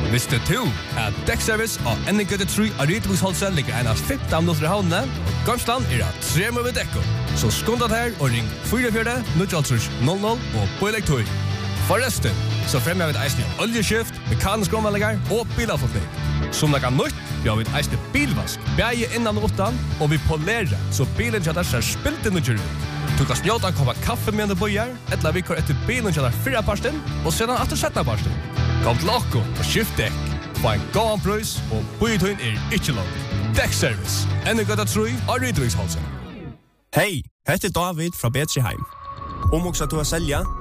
Visste du at Dekkservice og NGT3 av Rydviksholsen ligger en av 15 minutter i havnene, og Gamsland at 3 med dekko. Så skånda her og ring 44-000 og på elektor. Forresten, så fremmer vi et eisende oljeskift, mekanisk omvallinger og bilavfotning. Som det kan nytt, vi har et eisende bilvask, bæge innan og utan, og vi polerer, så bilen kjøtter ser spilt inn og kjører ut. Du kan snjåta komme kaffe med en bøyer, eller vi kör etter bilen kjøtter 4 parsten, og sedan etter 17 parsten. Kom til okko og skift dekk. Få en gåan prøys, og bøyetøyen ikke langt. Dekkservice, NGT3 av Rydviksholsen. Hej, heter David fra Betriheim. Om också att du har sälja